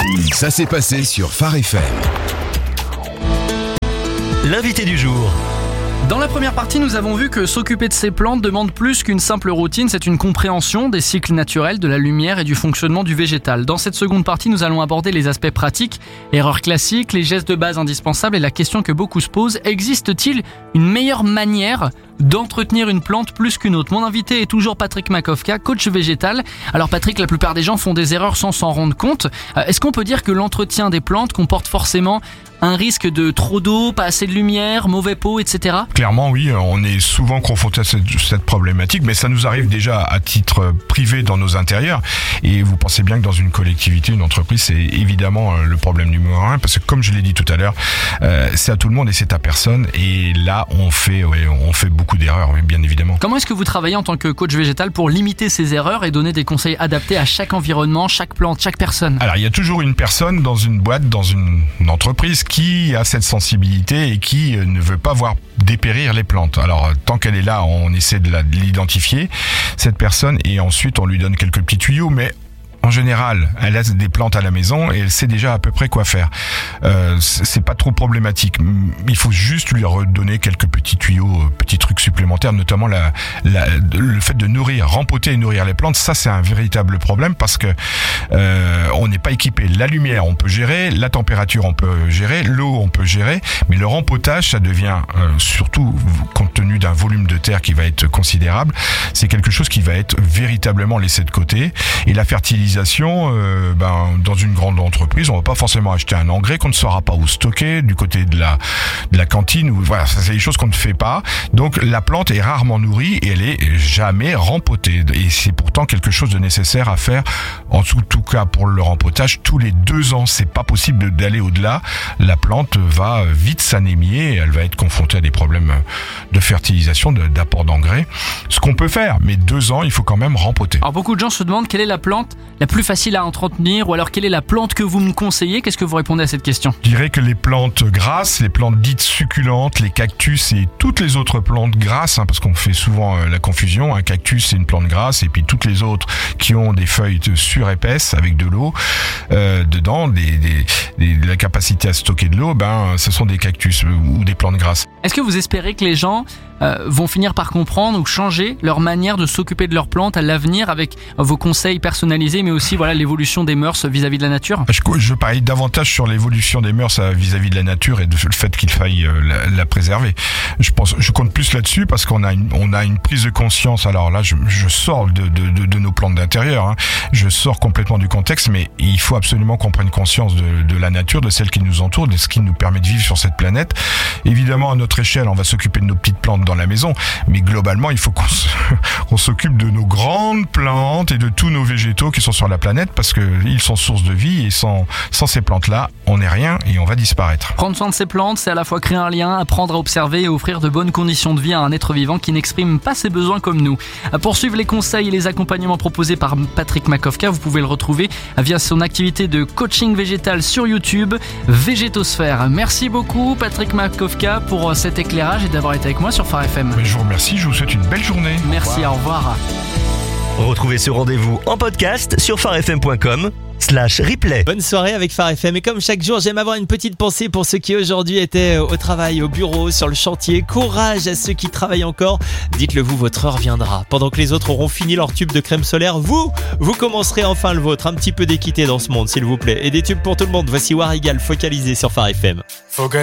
Ça s'est passé sur Phare FM. L'invité du jour. Dans la première partie, nous avons vu que s'occuper de ces plantes demande plus qu'une simple routine, c'est une compréhension des cycles naturels, de la lumière et du fonctionnement du végétal. Dans cette seconde partie, nous allons aborder les aspects pratiques, erreurs classiques, les gestes de base indispensables et la question que beaucoup se posent, existe-t-il une meilleure manière d'entretenir une plante plus qu'une autre? Mon invité est toujours Patrick Makowka, coach végétal. Alors Patrick, la plupart des gens font des erreurs sans s'en rendre compte. Est-ce qu'on peut dire que l'entretien des plantes comporte forcément un risque de trop d'eau, pas assez de lumière, mauvais pot, etc.? Clairement, oui, on est souvent confronté à cette problématique, mais ça nous arrive déjà à titre privé dans nos intérieurs. Et vous pensez bien que dans une collectivité, une entreprise, c'est évidemment le problème numéro un, parce que comme je l'ai dit tout à l'heure, c'est à tout le monde et c'est à personne. Et là, on fait beaucoup d'erreurs, bien évidemment. Comment est-ce que vous travaillez en tant que coach végétal pour limiter ces erreurs et donner des conseils adaptés à chaque environnement, chaque plante, chaque personne? Alors, il y a toujours une personne dans une boîte, dans une entreprise qui a cette sensibilité et qui ne veut pas voir dépérir les plantes. Alors, tant qu'elle est là, on essaie de l'identifier, cette personne, et ensuite on lui donne quelques petits tuyaux, mais en général, elle a des plantes à la maison et elle sait déjà à peu près quoi faire. C'est pas trop problématique. Il faut juste lui redonner quelques petits tuyaux, petits trucs supplémentaires, notamment le fait de nourrir, rempoter et nourrir les plantes. Ça, c'est un véritable problème parce que on n'est pas équipé. La lumière, on peut gérer, la température, on peut gérer, l'eau, on peut gérer, mais le rempotage, ça devient surtout compte tenu d'un volume de terre qui va être considérable. C'est quelque chose qui va être véritablement laissé de côté. Et la fertilisation, dans une grande entreprise, on va pas forcément acheter un engrais qu'on ne saura pas où stocker, du côté de la cantine, ou voilà, ça c'est des choses qu'on ne fait pas. Donc la plante est rarement nourrie et elle est jamais rempotée. Et c'est pourtant quelque chose de nécessaire à faire, en tout cas pour le rempotage, tous les 2 ans. C'est pas possible d'aller au-delà. La plante va vite s'anémier et elle va être confrontée à des problèmes de fertilisation, d'apport d'engrais. Ce qu'on peut faire, mais 2 ans, il faut quand même rempoter. Alors beaucoup de gens se demandent quelle est la plante la plus facile à entretenir, ou alors quelle est la plante que vous me conseillez? Qu'est-ce que vous répondez à cette question? Je dirais que les plantes grasses, les plantes dites succulentes, les cactus et toutes les autres plantes grasses, parce qu'on fait souvent la confusion, un cactus c'est une plante grasse et puis toutes les autres qui ont des feuilles surépaisses avec de l'eau dedans, la capacité à stocker de l'eau, ce sont des cactus ou des plantes grasses. Est-ce que vous espérez que les gens vont finir par comprendre ou changer leur manière de s'occuper de leurs plantes à l'avenir avec vos conseils personnalisés, mais aussi l'évolution des mœurs vis-à-vis de la nature? Je parie davantage sur l'évolution des mœurs vis-à-vis de la nature et le fait qu'il faille la préserver. Je compte plus là-dessus parce qu'on a une prise de conscience. Alors là, je sors de nos plantes d'intérieur, je sors complètement du contexte, mais il faut absolument qu'on prenne conscience de la nature, de celle qui nous entoure, de ce qui nous permet de vivre sur cette planète. Évidemment, à notre échelle, on va s'occuper de nos petites plantes dans la maison, mais globalement, il faut qu'on s'occupe de nos grandes plantes et de tous nos végétaux qui sont sur la planète parce qu'ils sont source de vie et sans ces plantes-là, on n'est rien et on va disparaître. Prendre soin de ces plantes, c'est à la fois créer un lien, apprendre à observer et offrir de bonnes conditions de vie à un être vivant qui n'exprime pas ses besoins comme nous. Pour suivre les conseils et les accompagnements proposés par Patrick Makowka, vous pouvez le retrouver via son activité de coaching végétal sur YouTube, Végétosphère. Merci beaucoup Patrick Makowka pour cet éclairage et d'avoir été avec moi sur Phare FM. Mais je vous remercie, je vous souhaite une belle journée. Merci, au revoir. Retrouvez ce rendez-vous en podcast sur pharefm.com/replay. Bonne soirée avec Phare FM. Et comme chaque jour, j'aime avoir une petite pensée pour ceux qui aujourd'hui étaient au travail, au bureau, sur le chantier. Courage à ceux qui travaillent encore. Dites-le vous, votre heure viendra. Pendant que les autres auront fini leur tube de crème solaire, vous commencerez enfin le vôtre. Un petit peu d'équité dans ce monde, s'il vous plaît. Et des tubes pour tout le monde. Voici Warrigal, focalisé sur Phare FM.